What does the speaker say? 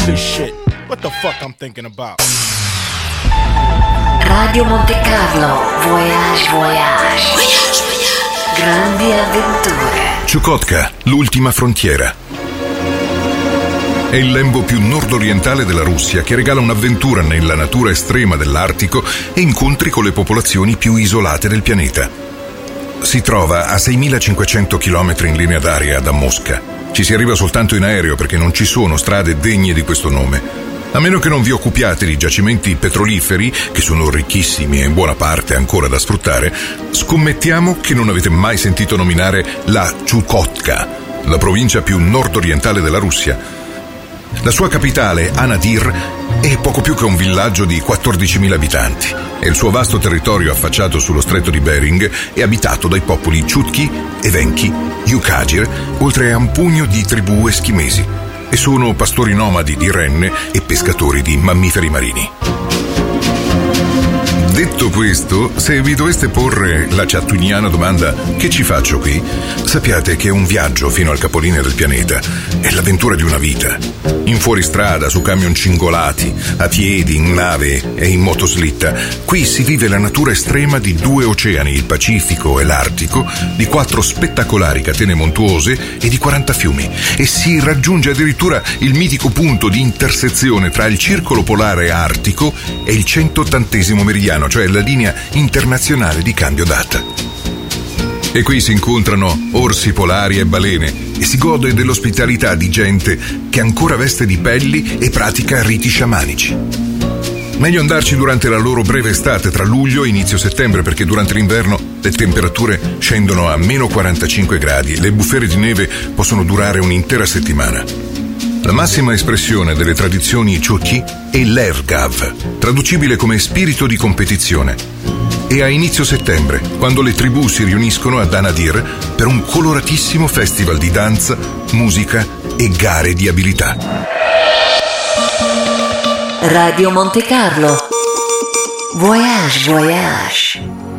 Good shit. What the fuck I'm thinking about? Radio Monte Carlo, Voyage, Voyage. Voyage, Voyage. Grandi avventure. Chukotka, l'ultima frontiera. È il lembo più nord-orientale della Russia che regala un'avventura nella natura estrema dell'Artico e incontri con le popolazioni più isolate del pianeta. Si trova a 6.500 km in linea d'aria da Mosca. Ci si arriva soltanto in aereo perché non ci sono strade degne di questo nome. A meno che non vi occupiate di giacimenti petroliferi, che sono ricchissimi e in buona parte ancora da sfruttare, scommettiamo che non avete mai sentito nominare la Chukotka, la provincia più nord-orientale della Russia. La sua capitale, Anadyr, è poco più che un villaggio di 14.000 abitanti e il suo vasto territorio affacciato sullo stretto di Bering è abitato dai popoli Chutki, Evenki, Yukagir, oltre a un pugno di tribù eschimesi, e sono pastori nomadi di renne e pescatori di mammiferi marini. Detto questo, se vi doveste porre la chattuiniana domanda «che ci faccio qui?», sappiate che è un viaggio fino al capolinea del pianeta, è l'avventura di una vita. In fuoristrada, su camion cingolati, a piedi, in nave e in motoslitta, qui si vive la natura estrema di due oceani, il Pacifico e l'Artico, di 4 spettacolari catene montuose e di 40 fiumi, e si raggiunge addirittura il mitico punto di intersezione tra il circolo polare artico e il 180° meridiano, cioè la linea internazionale di cambio data. E qui si incontrano orsi polari e balene e si gode dell'ospitalità di gente che ancora veste di pelli e pratica riti sciamanici. Meglio andarci durante la loro breve estate tra luglio e inizio settembre, perché durante l'inverno le temperature scendono a meno 45 gradi e le bufere di neve possono durare un'intera settimana. La massima espressione delle tradizioni Chutki è l'Ergav, traducibile come spirito di competizione. E a inizio settembre, quando le tribù si riuniscono ad Anadyr per un coloratissimo festival di danza, musica e gare di abilità. Radio Monte Carlo, Voyage, Voyage.